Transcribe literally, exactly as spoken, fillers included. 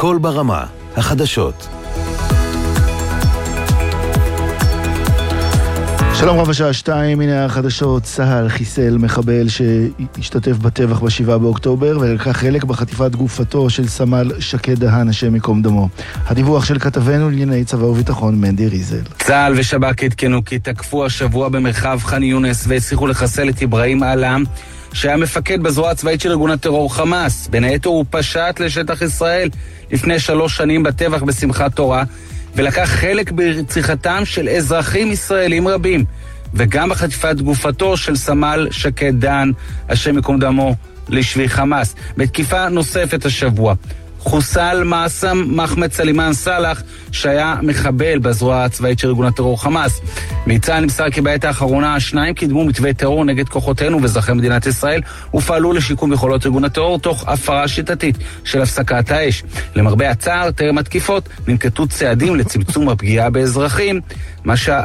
הכל ברמה, החדשות. שלום רב, השעה שתיים, הנה החדשות. צה"ל חיסל מחבל שהשתתף בטבח בשבעה באוקטובר ולקח חלק בחטיפת גופתו של סמל שקד דהן, השם ייקום דמו. הדיווח של כתבנו לענייני צבא וביטחון מנדי ריזל. צה"ל ושב"כ עדכנו כי תקפו השבוע במרחב ח'אן יונס והצליחו לחסל את אברהים עלם, שהיה מפקד בזרוע הצבאית של ארגון הטרור חמאס. בין היתר הוא פשט לשטח ישראל לפני שלוש שנים בטבח בשמחת תורה, ולקח חלק ברציחתם של אזרחים ישראלים רבים, וגם בחטיפת גופתו של סמל שקד דהן, השם ייקום דמו, לשבי חמאס. בתקיפה נוספת השבוע חוסל מעסם מחמד סלימאן סלח, שהיה מחבל בזרוע הצבאית של ארגון הטרור חמאס. מצה"ל נמסר כי בעת האחרונה השניים קידמו מתווה טרור נגד כוחותינו ואזרחי מדינת ישראל ופעלו לשיקום יכולות ארגון הטרור תוך הפרה שיטתית של הפסקת האש. למרבה הצער, טרם התקיפות ננקטו צעדים לצמצום הפגיעה באזרחים, מה שה...